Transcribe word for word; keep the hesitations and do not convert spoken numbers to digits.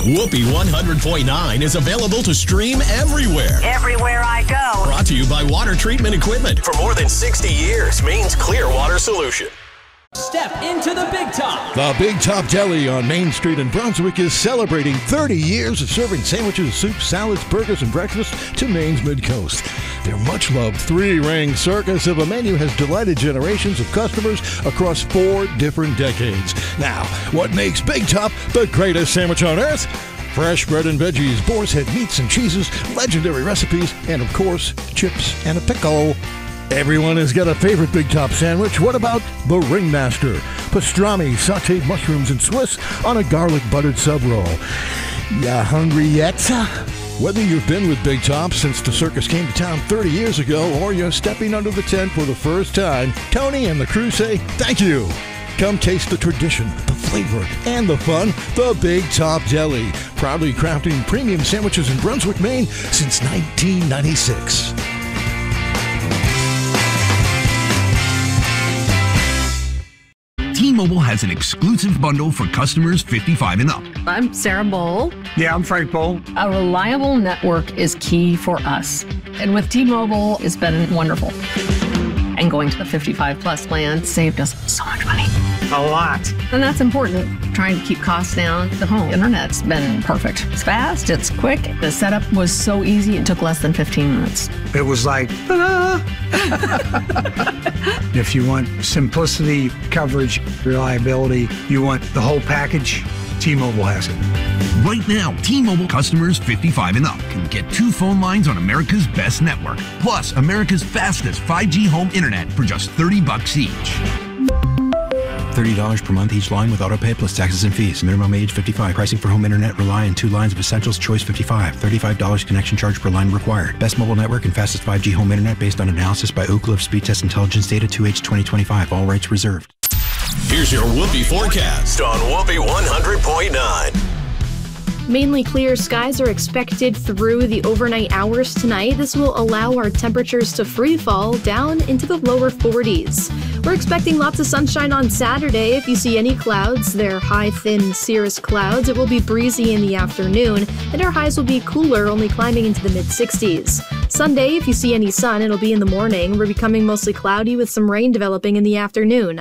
Whoopee one hundred point nine is available to stream everywhere. Everywhere I go. Brought to you by Water Treatment Equipment. For more than sixty years, Maine's clear water solution. Step into the Big Top. The Big Top Deli on Main Street in Brunswick is celebrating thirty years of serving sandwiches, soups, salads, burgers, and breakfast to Maine's Mid-Coast. Their much-loved three-ring circus of a menu has delighted generations of customers across four different decades. Now, what makes Big Top the greatest sandwich on earth? Fresh bread and veggies, boar's head meats and cheeses, legendary recipes, and of course, chips and a pickle. Everyone has got a favorite Big Top sandwich. What about the Ringmaster? Pastrami, sauteed mushrooms, and Swiss on a garlic buttered sub roll. Ya hungry yet? Whether you've been with Big Top since the circus came to town thirty years ago or you're stepping under the tent for the first time, Tony and the crew say thank you. Come taste the tradition, the flavor, and the fun. The Big Top Deli, proudly crafting premium sandwiches in Brunswick, Maine since nineteen ninety-six. T-Mobile has an exclusive bundle for customers fifty-five and up. I'm Sarah Bowl. Yeah, I'm Frank Bowl. A reliable network is key for us. And with T-Mobile, it's been wonderful. And going to the fifty-five plus plan saved us so much money. A lot. And that's important. Trying to keep costs down. The home internet's been perfect. It's fast, it's quick. The setup was so easy, it took less than fifteen minutes. It was like, ah. If you want simplicity, coverage, reliability, you want the whole package, T-Mobile has it. Right now, T-Mobile customers fifty-five and up can get two phone lines on America's best network, plus America's fastest five G home internet for just thirty bucks each. thirty dollars per month each line with autopay plus taxes and fees. Minimum age fifty-five. Pricing for home internet rely on two lines of Essentials Choice fifty-five. thirty-five dollars connection charge per line required. Best mobile network and fastest five G home internet based on analysis by Oak Cliff Speed Test Intelligence Data two H twenty twenty-five. All rights reserved. Here's your Whoopee forecast on Whoopee one hundred point nine. Mainly clear skies are expected through the overnight hours tonight. This will allow our temperatures to free fall down into the lower forties. We're expecting lots of sunshine on Saturday. If you see any clouds, they're high, thin, cirrus clouds. It will be breezy in the afternoon, and our highs will be cooler, only climbing into the mid sixties. Sunday, if you see any sun, it'll be in the morning. We're becoming mostly cloudy with some rain developing in the afternoon.